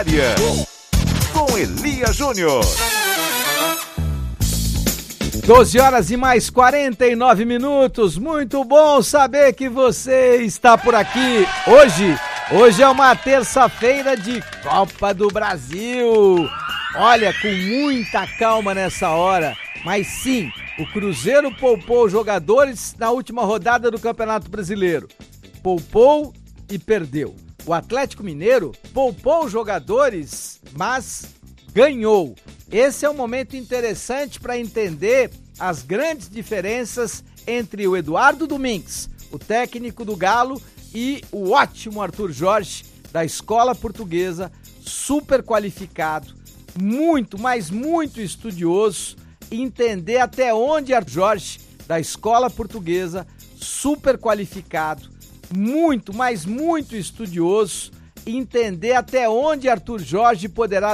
área, com Elias Júnior. 12 horas e mais 49 minutos. Muito bom saber que você está por aqui. Hoje é uma terça-feira de Copa do Brasil. Olha, com muita calma nessa hora. Mas sim, o Cruzeiro poupou jogadores na última rodada do Campeonato Brasileiro. Poupou e perdeu. O Atlético Mineiro poupou jogadores, mas ganhou. Esse é um momento interessante para entender as grandes diferenças entre o Eduardo Domingues, o técnico do Galo, e o ótimo Arthur Jorge, da Escola Portuguesa, super qualificado, muito, mas muito estudioso, entender até onde Arthur Jorge, da Escola Portuguesa, super qualificado, muito, mas muito estudioso, entender até onde Arthur Jorge poderá